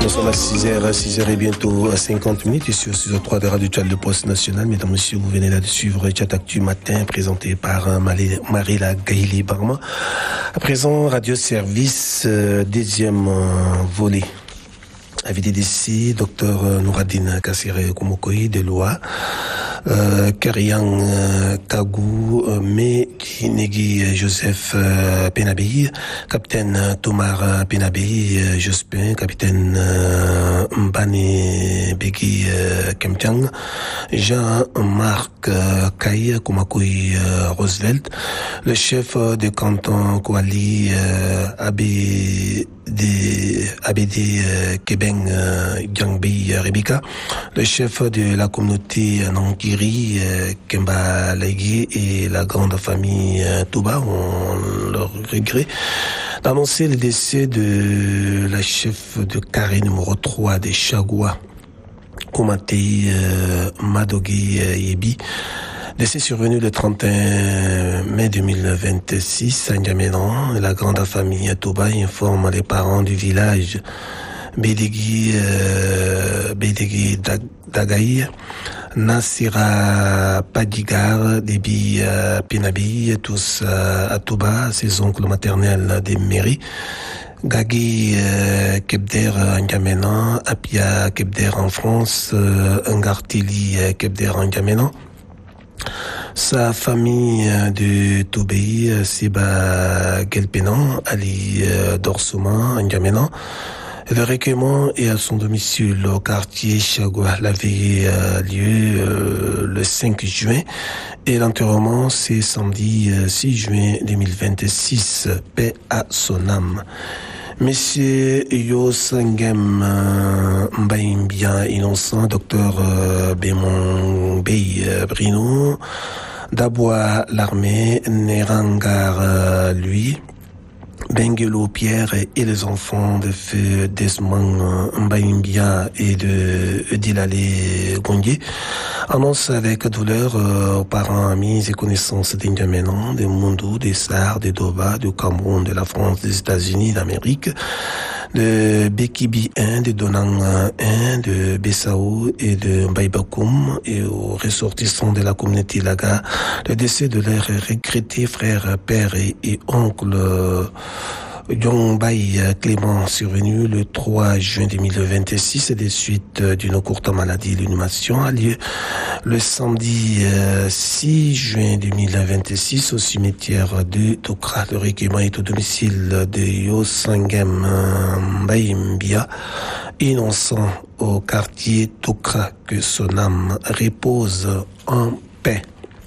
Nous sommes à 6h et bientôt à 50 minutes ici au studio 3 de Radio Tchad, le poste national. Mesdames, Messieurs, vous venez là de suivre Tchad Actu Matin, présenté par Marila Gaïli Barma. À présent, Radio Service, deuxième volet. Invité d'ici, Dr Nouradine Kassire Koumokoyi de Loa, Kariang Kagou, Kinegi Joseph Penabi, Capitaine Tomar Penabi Jospin, Capitaine Mbane Begui Kemtiang, Jean-Marc Kaye Koumakoyi Roosevelt, le chef de canton Kouali ABD Kebeng Gangbi Rebika, le chef de la communauté Nankiri Kemba Legui et la grande famille Touba ont leur regret d'annoncer le décès de la chef de carré numéro 3 des Chagua, Koumatei Madogi Yebi. Décès survenu le 31 mai 2026 à N'Djamena. La grande famille Touba informe les parents du village Bédégui Dagaï, Nassira Padigar, Débi Pinabi, tous à Touba, ses oncles maternels des mairies. Gagi Kebder N'Djamena, Apia Kebder en France, Ngartili Kebder N'Djamena. Sa famille de Toubei, Siba Gelpenan, Ali Dorsouma, N'Djamena. Le recueillement est à son domicile au quartier Chagua. La veillée a lieu le 5 juin et l'enterrement c'est samedi 6 juin 2026. Paix à son âme. Monsieur Yosangem Mbaimbia innocent, docteur Bémon Bey Brino, Dabois l'armée, Nerangar lui, Bengelo Pierre et les enfants de feu Desmond Mbaimbia et de Dilale Gondier annoncent avec douleur aux parents, amis et connaissances d'Indiamenan, des Mundou, des Sars, des Doba, du Cameroun, de la France, des États-Unis, d'Amérique, de Bekibi 1, de Donang 1, de Bessao et de Mbaïbakoum et aux ressortissants de la communauté Laga, le décès de leurs regrettés frères, pères et oncles Yongbay Clément survenu le 3 juin 2026 des suites d'une courte maladie. L'inhumation a lieu le samedi 6 juin 2026 au cimetière de Tokra. Le recueillement est au domicile de Yosangem Mbaimbia, innocent au quartier Tokra. Que son âme repose en paix.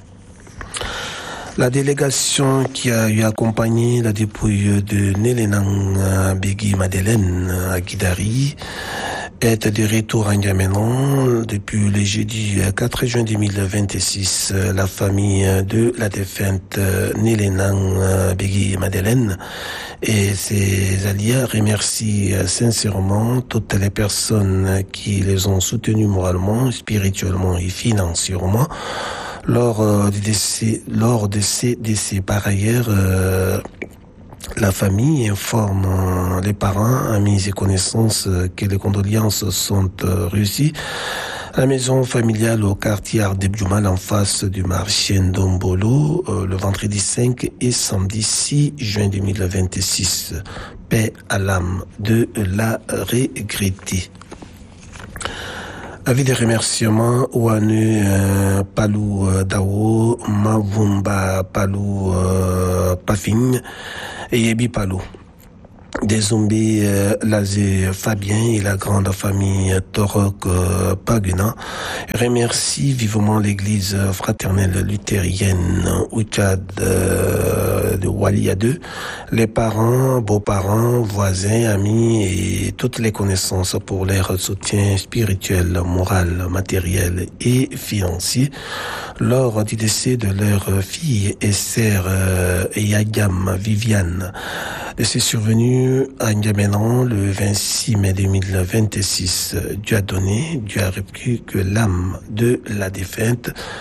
La délégation qui a eu accompagné la dépouille de Nélénang Begui Madeleine à Guidari est de retour à N'Djamena depuis le jeudi 4 juin 2026. La famille de la défunte Nélénang Begui Madeleine et ses alliés remercient sincèrement toutes les personnes qui les ont soutenus moralement, spirituellement et financièrement lors de ces décès. Par ailleurs, la famille informe les parents, amis et connaissances que les condoléances sont réussies à la maison familiale au quartier Ardebdjoumal en face du marché Ndombolo le vendredi 5 et samedi 6 juin 2026. Paix à l'âme de la regrettée. Avis de remerciements, Ouanu Palou Dao, Mavumba Palou Pafing et Yebi Palou. Des zombies Lazé Fabien et la grande famille Torok Paguna remercient vivement l'église fraternelle luthérienne Ouchad de Walia 2, les parents, beaux-parents, voisins, amis et toutes les connaissances pour leur soutien spirituel, moral, matériel et financier lors du décès de leur fille et sœur Yagam Viviane. Décès survenu à N'Djamena le 26 mai 2026. Dieu a donné, Dieu a repris que l'âme de la défunte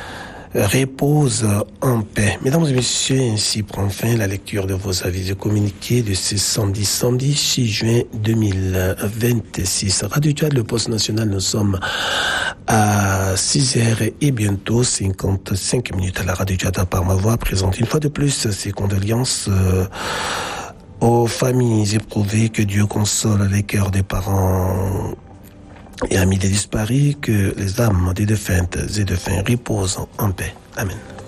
repose en paix. Mesdames et messieurs, ainsi prend fin la lecture de vos avis et communiqués de ce samedi 6 juin 2026. Radio Tchad, le poste national, nous sommes à 6h et bientôt 55 minutes. À la Radio Tchad, par ma voix, présente une fois de plus ses condoléances aux familles éprouvées. Que Dieu console les cœurs des parents et amis des disparus, que les âmes des défuntes et défunts reposent en paix. Amen.